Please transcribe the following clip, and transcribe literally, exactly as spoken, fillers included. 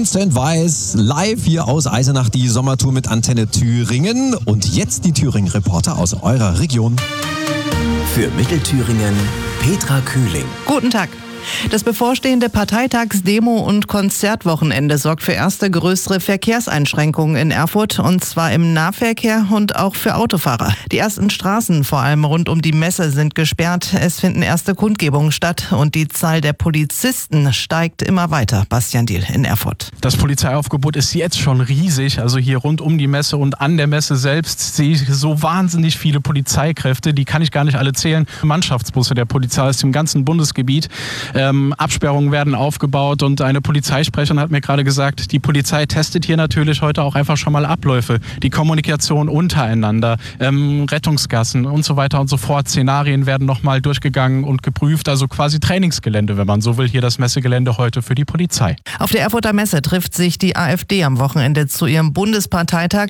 Vincent Weiss, live hier aus Eisenach, die Sommertour mit Antenne Thüringen. Und jetzt die Thüringen-Reporter aus eurer Region. Für Mittelthüringen Petra Kühling. Guten Tag. Das bevorstehende Parteitagsdemo- und Konzertwochenende sorgt für erste größere Verkehrseinschränkungen in Erfurt, und zwar im Nahverkehr und auch für Autofahrer. Die ersten Straßen, vor allem rund um die Messe, sind gesperrt. Es finden erste Kundgebungen statt und die Zahl der Polizisten steigt immer weiter. Bastian Diehl in Erfurt. Das Polizeiaufgebot ist jetzt schon riesig. Also hier rund um die Messe und an der Messe selbst sehe ich so wahnsinnig viele Polizeikräfte. Die kann ich gar nicht alle zählen. Mannschaftsbusse der Polizei aus dem ganzen Bundesgebiet. Ähm, Absperrungen werden aufgebaut und eine Polizeisprecherin hat mir gerade gesagt, die Polizei testet hier natürlich heute auch einfach schon mal Abläufe, die Kommunikation untereinander, ähm, Rettungsgassen und so weiter und so fort. Szenarien werden nochmal durchgegangen und geprüft, also quasi Trainingsgelände, wenn man so will, hier das Messegelände heute für die Polizei. Auf der Erfurter Messe trifft sich die AfD am Wochenende zu ihrem Bundesparteitag.